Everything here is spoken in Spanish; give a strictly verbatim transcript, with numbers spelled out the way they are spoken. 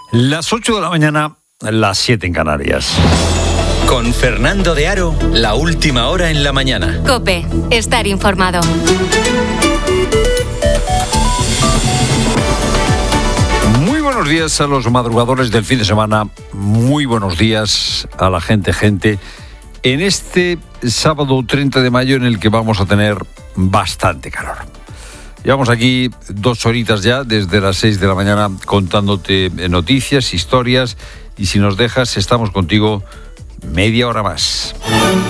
Las ocho de la mañana, las siete en Canarias. Con Fernando de Aro, la última hora en la mañana. COPE, estar informado. Muy buenos días a los madrugadores del fin de semana. Muy buenos días a la gente, gente. En este sábado treinta de mayo en el que vamos a tener bastante calor. Llevamos aquí dos horitas ya, desde las seis de la mañana, contándote noticias, historias, y si nos dejas, estamos contigo media hora más.